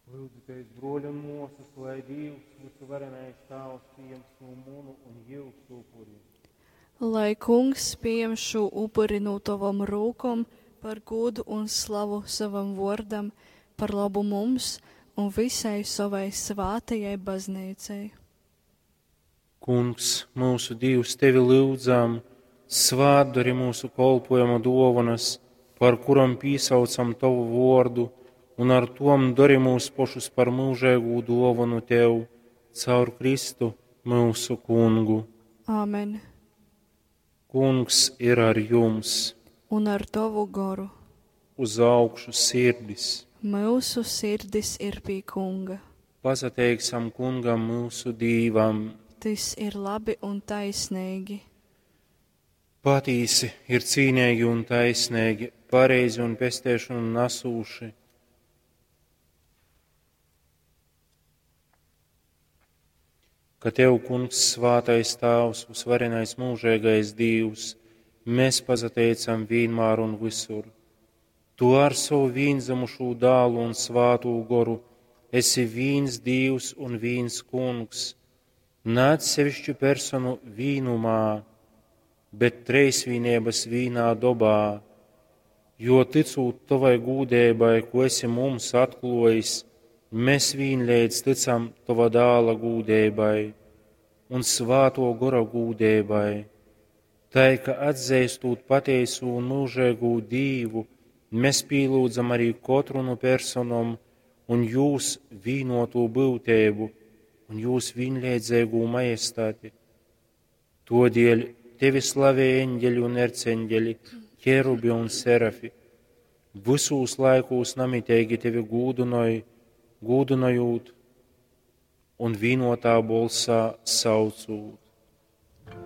Lūdzu, tevis broļi un mūsas, lai Dievs, visu varenais Tēvs, pieņems no mūnu un Jēzus upuri. Lai Kungs pieņem šo upuri no tavam rūkom par godu un slavu savam vārdam, par labu mums un visai savai svātajai baznīcai. Kungs, mūsu Dievs, tevi lūdzam, svātdari mūsu kolpojuma dāvanas, par kuram piesaucam tavu vārdu, un ar tom dari mūs pašus par mūžīgu dāvanu tev, caur Kristu mūsu Kungu. Āmen. Kungs ir ar jums, Un ar tavu garu. uz augšu sirdis. Mūsu sirdis ir pie Kunga. Pasateiksim Kungam mūsu Dīvam. Tas ir labi un taisnīgi. Patīsi ir cīnīgi un taisnīgi, pareizi un pestēšanu nasūši. Ka tev, Kungs, svātais Tēvs, visvarenais mūžīgais Dievs, mēs pazateicam vienmēr un visur. Tu ar savu vienzamušu dālu un svātu goru esi viens Dievs un viens Kungs, nāc sevišķu personu vīnumā, bet treisvīnības vīnā dobā, jo ticūt tavai gūdēbai, ko esi mums atklājis, mēs vienlīdz ticam tava dāla gūdēbai un svāto gora gūdēbai. Tai, ka atzīstot patiesu un mūžīgu Dievu, mēs pielūdzam arī katru no personām un jūs vīnotu būtību un jūs vienlīdzīgu majestāti. Todēļ tevi slavē eņģeļi un erceņģeļi, ķerubi un serafi. Visos laikos namitīgi tevi gūdinojot un vienotā balsā saucot.